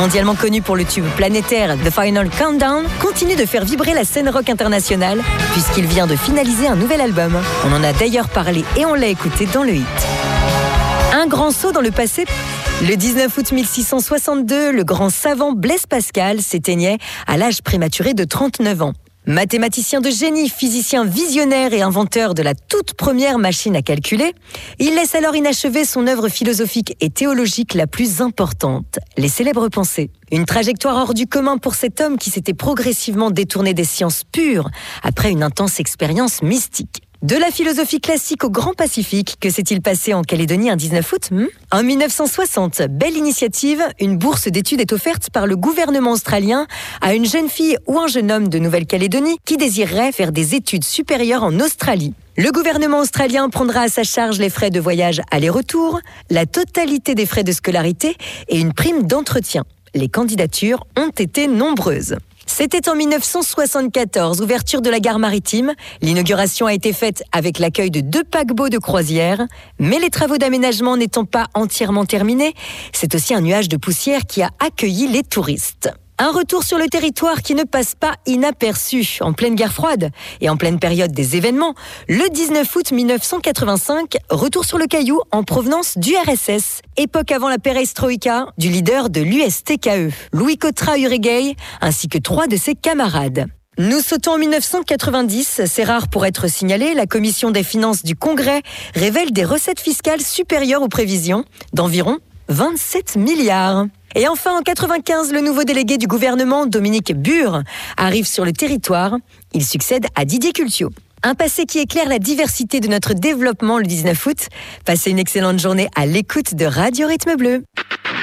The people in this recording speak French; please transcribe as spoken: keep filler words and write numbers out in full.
mondialement connu pour le tube planétaire The Final Countdown, continue de faire vibrer la scène rock internationale puisqu'il vient de finaliser un nouvel album. On en a d'ailleurs parlé et on l'a écouté dans le hit. Un grand saut dans le passé. Le dix-neuf août mille six cent soixante-deux, le grand savant Blaise Pascal s'éteignait à l'âge prématuré de trente-neuf ans. Mathématicien de génie, physicien visionnaire et inventeur de la toute première machine à calculer, il laisse alors inachevée son œuvre philosophique et théologique la plus importante, les célèbres pensées. Une trajectoire hors du commun pour cet homme qui s'était progressivement détourné des sciences pures après une intense expérience mystique. De la philosophie classique au Grand Pacifique, que s'est-il passé en Calédonie un dix-neuf août hmm En mille neuf cent soixante, belle initiative, une bourse d'études est offerte par le gouvernement australien à une jeune fille ou un jeune homme de Nouvelle-Calédonie qui désirerait faire des études supérieures en Australie. Le gouvernement australien prendra à sa charge les frais de voyage aller-retour, la totalité des frais de scolarité et une prime d'entretien. Les candidatures ont été nombreuses. C'était en mille neuf cent soixante-quatorze, ouverture de la gare maritime. L'inauguration a été faite avec l'accueil de deux paquebots de croisière. Mais les travaux d'aménagement n'étant pas entièrement terminés, c'est aussi un nuage de poussière qui a accueilli les touristes. Un retour sur le territoire qui ne passe pas inaperçu. En pleine guerre froide et en pleine période des événements, le dix-neuf août mille neuf cent quatre-vingt-cinq, retour sur le Caillou en provenance du R S S. Époque avant la perestroïka du leader de l'U S T K E, Louis Cotra-Uregei, ainsi que trois de ses camarades. Nous sautons en mille neuf cent quatre-vingt-dix, c'est rare pour être signalé, la commission des finances du Congrès révèle des recettes fiscales supérieures aux prévisions d'environ vingt-sept milliards. Et enfin, en quatre-vingt-quinze, le nouveau délégué du gouvernement, Dominique Bure, arrive sur le territoire. Il succède à Didier Cultiot. Un passé qui éclaire la diversité de notre développement le dix-neuf août. Passez une excellente journée à l'écoute de Radio Rythme Bleu.